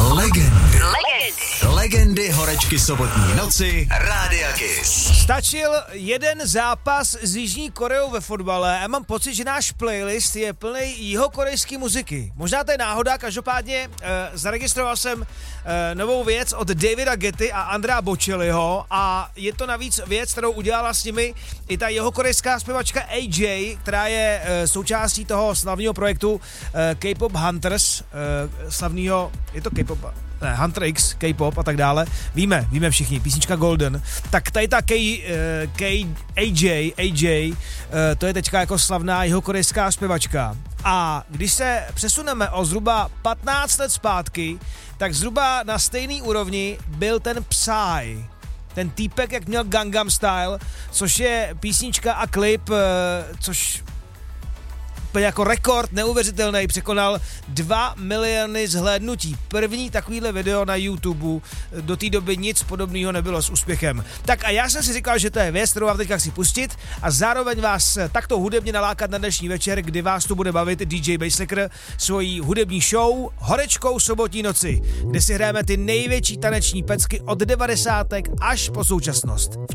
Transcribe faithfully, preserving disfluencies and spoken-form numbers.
Legendy. Legendy. Legendy horečky sobotní noci Rádia Kiss. Stačil jeden zápas s Jižní Koreou ve fotbale a mám pocit, že náš playlist je plný jihokorejské muziky. Možná to je náhoda, každopádně eh, zaregistroval jsem eh, novou věc od Davida Getty a Andrea Bocelliho a je to navíc věc, kterou udělala s nimi i ta jihokorejská zpěvačka A J, která je eh, součástí toho slavného projektu eh, K-pop Hunters, eh, slavného, je to K-pop, ne, Hunter X, K-pop a tak dále. Víme, víme všichni, písnička Golden. Tak tady ta K, K, A J, A J, to je teďka jako slavná jihokorejská zpěvačka. A když se přesuneme o zhruba patnáct let zpátky, tak zhruba na stejný úrovni byl ten Psy. Ten týpek, jak měl Gangnam Style, což je písnička a klip, což jako rekord neuvěřitelný, překonal dva miliony zhlédnutí. První takovýhle video na YouTube, do té doby nic podobného nebylo s úspěchem. Tak a já jsem si říkal, že to je věc, kterou vám teďka chci pustit a zároveň vás takto hudebně nalákat na dnešní večer, kdy vás tu bude bavit D J Basslicker svojí hudební show Horečkou sobotní noci, kde si hrajeme ty největší taneční pecky od devadesátek až po současnost.